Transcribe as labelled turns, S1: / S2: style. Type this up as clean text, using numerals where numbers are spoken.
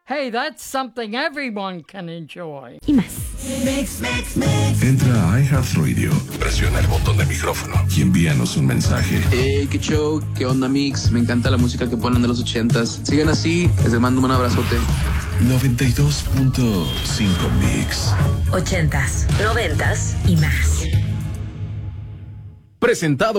S1: Hey, that's something everyone can enjoy.
S2: Y más.
S3: Entra a iHeartRadio, presiona el botón de micrófono y envíanos un mensaje.
S4: Hey, qué show, qué onda, Mix. Me encanta la música que ponen de los 80s. Sigan así, les mando un abrazote.
S3: 92.5 Mix.
S2: 80s, 90s y más.
S5: Presentado